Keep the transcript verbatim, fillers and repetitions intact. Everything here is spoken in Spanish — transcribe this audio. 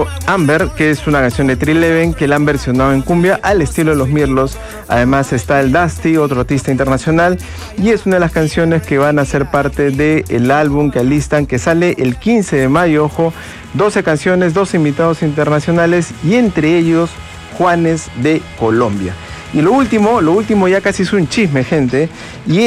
escuchado Amber, que es una canción de Trill Leven que la han versionado en cumbia al estilo de los Mirlos. Además está el Dusty, otro artista internacional, y es una de las canciones que van a ser parte del álbum que alistan, que sale el quince de mayo, ojo, doce canciones, doce invitados internacionales, y entre ellos Juanes de Colombia. Y lo último, lo último ya casi es un chisme, gente, y